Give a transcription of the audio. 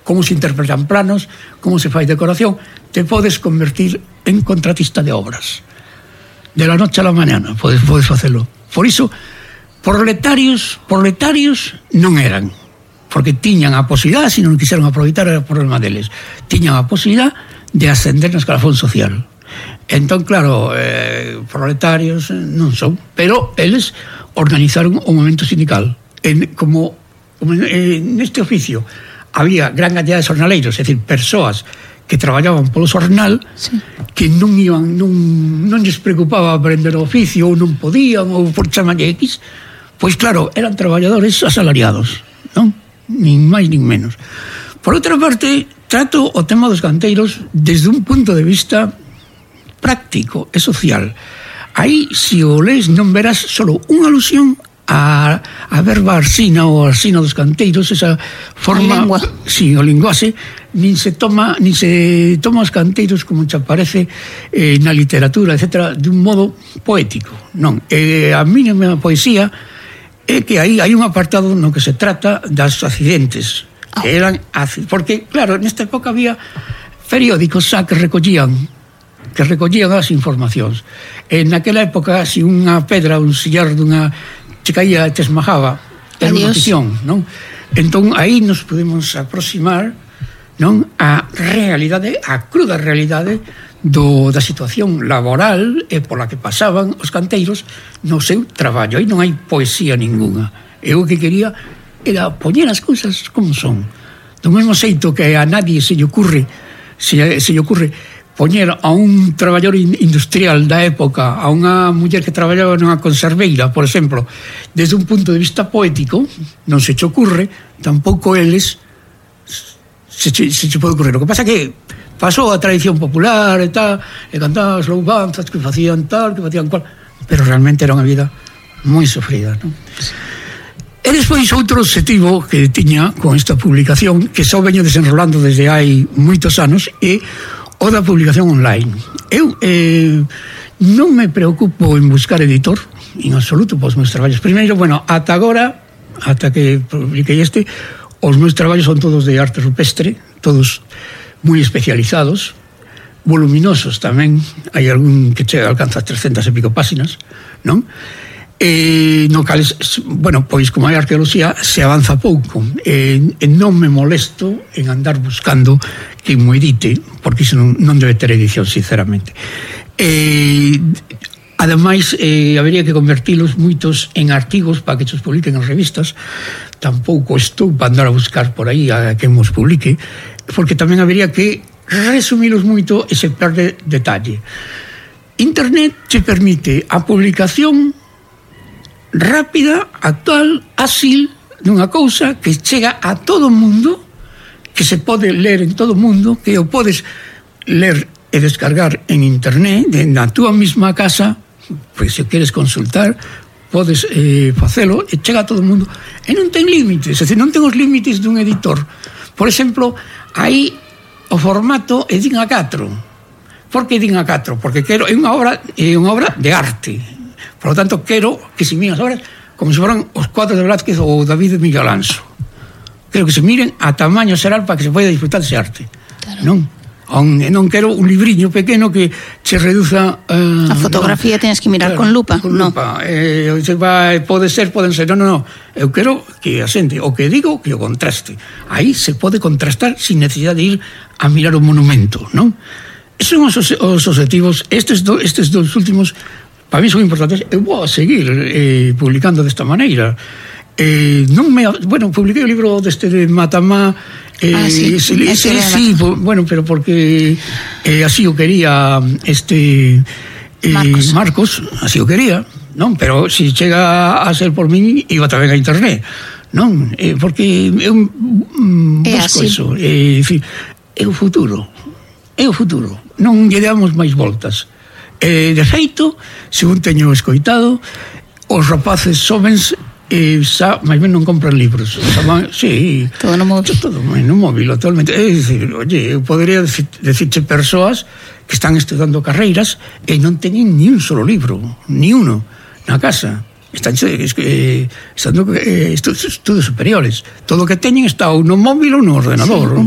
como se interpretan planos, como se fai decoración, te podes convertir en contratista de obras. De la noche a la mañana podes facelo. Por iso, proletarios non eran, porque tiñan a posibilidad, se non quixeron aproveitar o problema deles, tiñan a posibilidad de ascender no escalafón social. Entón, claro, proletarios non son, pero eles organizaron o movimento sindical. Como neste oficio había gran cantidad de xornaleiros, é dicir, persoas que traballaban polo xornal, sí, que non lles preocupaba aprender o oficio, ou non podían, ou por chamalle X, pois claro, eran traballadores asalariados, non? Nin máis nin menos. Por outra parte, trato o tema dos canteiros desde un punto de vista práctico e social. Aí, se o lees, non verás solo unha alusión a verba arsina ou arsina dos canteiros, esa forma, si, o linguaxe, nin se toma os canteiros como te aparece na literatura, etc., de un modo poético, non. A mínima poesía é que aí hai un apartado no que se trata das accidentes, que eran porque, claro, nesta época había periódicos xa que recollían as informacións. Naquela época, se unha pedra, un sillar dunha che caía e te esmajaba, era unha ficción, non? Entón, aí nos podemos aproximar, non, a realidade, a cruda realidade da situación laboral e pola que pasaban os canteiros no seu traballo. Aí non hai poesía ninguna. Eu o que quería era poñer as cousas como son. Do mesmo xeito que a nadie se lle ocurre poñer a un traballador industrial da época, a unha muller que traballaba nunha conserveira, por exemplo, desde un punto de vista poético, non se che ocurre, tampouco eles se che pode ocurrir. O que pasa que pasou a tradición popular e tal, e cantaban as louvanzas que facían tal, que facían cual, pero realmente era unha vida moi sofrida, non? E despois outro objetivo que tiña con esta publicación, que só veño desenrolando desde hai moitos anos, é o da publicación online. Eu non me preocupo en buscar editor en absoluto para os meus traballos. Primeiro, ata agora, ata que publiquei os meus traballos son todos de arte rupestre, todos moi especializados, voluminosos tamén, hai algún que alcanza 300 e pico páxinas, non? No cales, pois como hai arqueoloxía, se avanza pouco, e non me molesto en andar buscando quen mo edite, porque iso non debe ter edición, sinceramente. Ademais, habería que convertilos moitos en artigos para que os publiquen en revistas. Tampouco estou para andar a buscar por aí a quen os publique, porque tamén habería que resumilos moito e se perde detalle. Internet te permite a publicación rápida, actual, áxil, dunha cousa que chega a todo o mundo, que se pode ler en todo o mundo, que o podes ler e descargar en internet, na túa mesma casa, pois se queres consultar, podes facelo, e chega a todo o mundo, e non ten límites, é dicir, non ten os límites dun editor. Por exemplo, aí o formato é din A4. Por que din A4? Porque é unha obra de arte. Por lo tanto, quero que se miren as obras como se foran os cuadros de Velázquez ou David de Miguel Alonso. Quero que se miren a tamaño xeral para que se poida disfrutar dese arte. Claro. Non quero un libriño pequeno que se reduza... a fotografía tens que mirar con lupa. Con lupa. Poden ser. Non. Eu quero que a xente, o que digo, que o contraste. Aí se pode contrastar sin necesidade de ir a mirar o monumento, non? Esos son os objetivos. Estes dos últimos... para mí son importantes. Eu vou a seguir publicando desta maneira. Publiquei o libro deste de Matamá, pero porque así o quería Marcos, así o quería, non? Pero se chega a ser por min, iba tamén a internet, non? Porque é un busco eso, é o futuro, non lle damos máis voltas. De feito, según teño escoitado, os rapaces xovens xa máis ben non compran libros. Sí, todo no móvil. Todo no móvil, actualmente. É dicir, eu podería decirche persoas que están estudando carreiras e non teñen ni un solo libro, ni uno, na casa. Están estudando estudos superiores. Todo o que teñen está ou no móvil ou no ordenador.